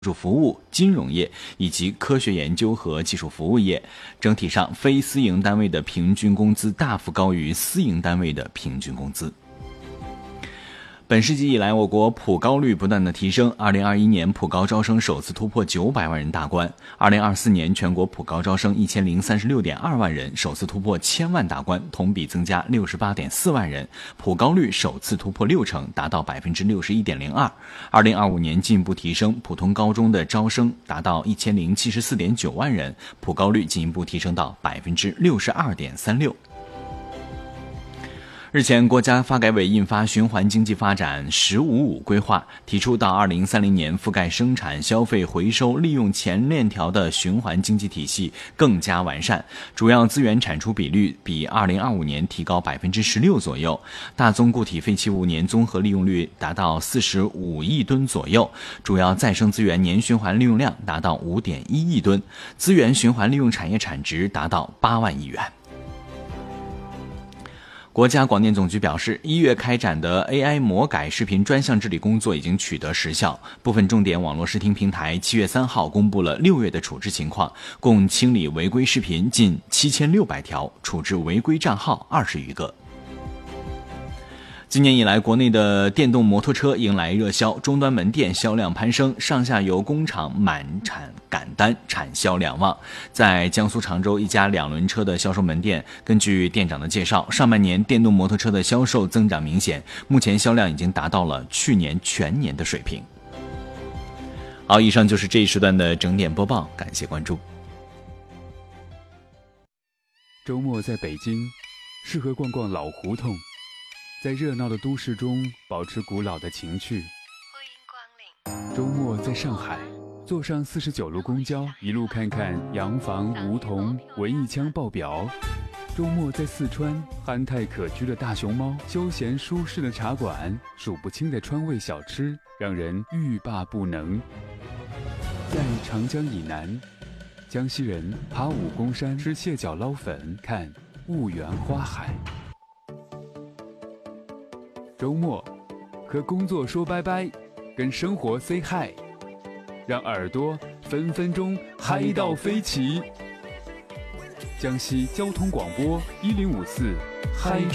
术服务、金融业以及科学研究和技术服务业。整体上，非私营单位的平均工资大幅高于私营单位的平均工资。本世纪以来，我国普高率不断的提升。2021年普高招生首次突破900万人大关。2024年全国普高招生1036.2万人，首次突破1000万大关，同比增加68.4万人，普高率首次突破60%，达到61.02%。2025年进一步提升，普通高中的招生达到1074.9万人，普高率进一步提升到62.36%。日前，国家发改委印发《循环经济发展“十五五”规划》，提出到2030年覆盖生产、消费、回收、利用前链条的循环经济体系更加完善，主要资源产出比率比2025年提高16%左右，大宗固体废弃物年综合利用率达到45亿吨左右，主要再生资源年循环利用量达到5.1亿吨，资源循环利用产业产值达到8万亿元。国家广电总局表示，1月开展的 AI 魔改视频专项治理工作已经取得实效，部分重点网络视听平台7月3号公布了6月的处置情况，共清理违规视频近7600条，处置违规账号20余个。今年以来，国内的电动摩托车迎来热销，终端门店销量攀升，上下游工厂满产赶单，产销两旺。在江苏常州一家2轮车的销售门店，根据店长的介绍，上半年电动摩托车的销售增长明显，目前销量已经达到了去年全年的水平。好，以上就是这一时段的整点播报，感谢关注。 周末在北京，适合逛逛老胡同，在热闹的都市中保持古老的情趣。 欢迎光临。 周末在上海，坐上49路公交，一路看看洋房、梧桐、文艺腔爆表。周末在四川，憨态可掬的大熊猫，休闲舒适的茶馆，数不清的川味小吃，让人欲罢不能。在长江以南，江西人爬武功山，吃蟹脚捞粉，看婺源花海。周末和工作说拜拜，跟生活 say hi， 让耳朵分分钟嗨到飞起。江西交通广播1054嗨。